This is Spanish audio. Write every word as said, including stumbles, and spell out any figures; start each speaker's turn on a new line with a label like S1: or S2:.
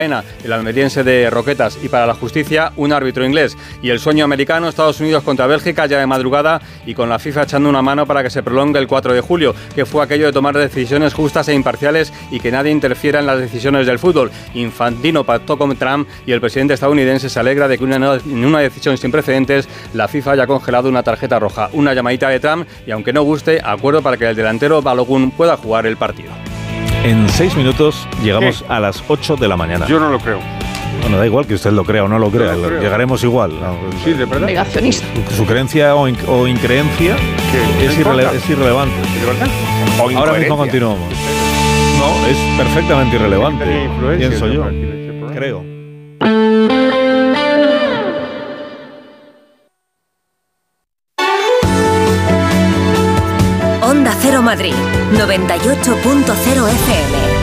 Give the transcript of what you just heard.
S1: el almeriense de Roquetas, y para la justicia un árbitro inglés. Y el sueño americano, Estados Unidos contra Bélgica, ya de madrugada, y con la FIFA echando una mano para que se prolongue el cuatro de julio, que fue aquello de tomar decisiones justas e imparciales y que nadie interfiera en las decisiones del fútbol. Infantino pactó con Trump y el presidente estadounidense se alegra de que una, en una decisión sin precedentes la FIFA haya congelado una tarjeta roja. Una llamadita de Trump y, aunque no guste, acuerdo para que el delantero Balogun pueda jugar el partido.
S2: En seis minutos llegamos ¿Qué? a las ocho de la mañana.
S3: Yo no lo creo.
S2: Bueno, da igual que usted lo crea o no lo crea, no lo llegaremos igual. No,
S3: sí, de verdad.
S4: Negacionista.
S2: Su, su creencia o, in, o increencia es, irrele- es irrelevante.
S3: ¿De verdad?
S2: O ahora mismo continuamos. No, es perfectamente irrelevante, pienso yo. Creo.
S5: Onda Cero Madrid, noventa y ocho punto cero F M.